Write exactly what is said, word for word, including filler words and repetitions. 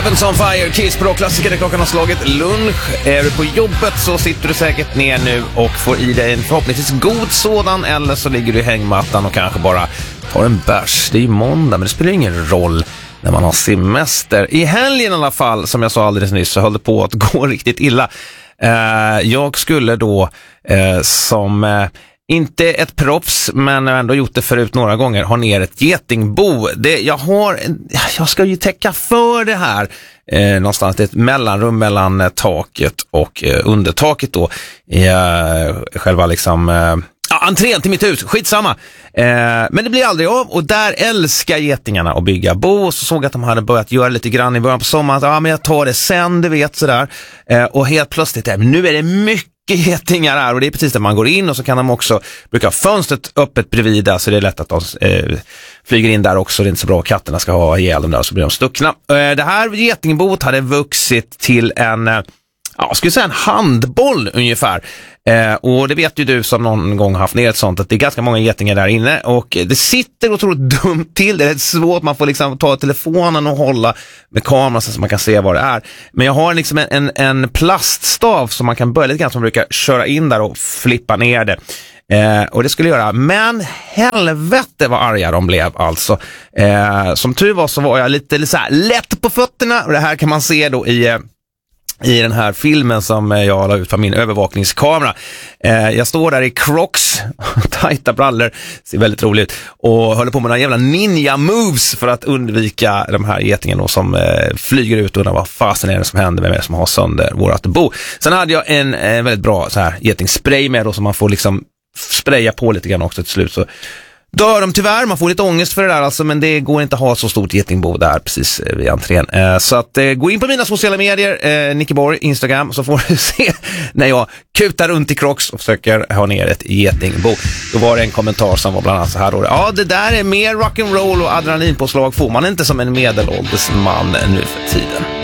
Heavens on Fire, Kiss på Rockklassiker. Klockan har slagit lunch. Är du på jobbet så sitter du säkert ner nu och får i dig en förhoppningsvis god sådan, eller så ligger du i hängmattan och kanske bara tar en bärs. Det är ju måndag, men det spelar ingen roll när man har semester. I helgen i alla fall, som jag sa alldeles nyss, så höll det på att gå riktigt illa. Uh, jag skulle då uh, som... Uh, Inte ett proffs, men jag har ändå gjort det förut några gånger, ha ner ett getingbo. Det, jag, har, jag ska ju täcka för det här eh, någonstans, ett mellanrum mellan eh, taket och eh, undertaket då. I eh, själva liksom... Eh, Ja, entrén till mitt hus, skitsamma. Eh, men det blir aldrig av, och där älskar getingarna att bygga bo. Och så såg jag att de hade börjat göra lite grann i början på sommaren. Ja, men jag tar det sen, du vet, sådär. Eh, och helt plötsligt, eh, nu är det mycket getingar här, och det är precis där man går in, och så kan de också brukar ha fönstret öppet bredvid där, så det är lätt att de eh, flyger in där också. Det är inte så bra, katterna ska ha ihjäl dem där, så blir de stuckna. Eh, det här getingboet hade vuxit till en... Eh, Ja, skulle säga en handboll ungefär. Eh, och det vet ju du som någon gång haft ner ett sånt, att det är ganska många getingar där inne, och det sitter otroligt dumt till. Det är svårt, man får liksom ta telefonen och hålla med kameran så man kan se vad det är. Men jag har liksom en, en, en plaststav som man kan börja lite grann, som brukar köra in där och flippa ner det. Eh, och det skulle göra, men helvete vad arga de blev alltså. Eh, som tur var så var jag lite, lite så här lätt på fötterna, och det här kan man se då i... Eh, i den här filmen som jag la ut på min övervakningskamera. Eh, jag står där i Crocs, tajta brallor, ser väldigt roligt, och håller på med några jävla ninja moves för att undvika de här getingarna som eh, flyger ut, och vad fasen är det som händer med mig som har sönder vårat bo. Sen hade jag en eh, väldigt bra så här getingspray med då, som man får liksom spraya på lite grann också till slut, så dör de tyvärr, man får lite ångest för det där alltså, men det går inte att ha så stort getingbo där precis vid entrén. Eh, så att eh, gå in på mina sociala medier, eh, Nicky Borg, Instagram, så får du se när jag kutar runt i Crocs och försöker ha ner ett getingbo. Då var det en kommentar som var bland annat så här då: ja, det där är mer rock'n'roll och adrenalinpåslag får man inte som en medelålders man nu för tiden.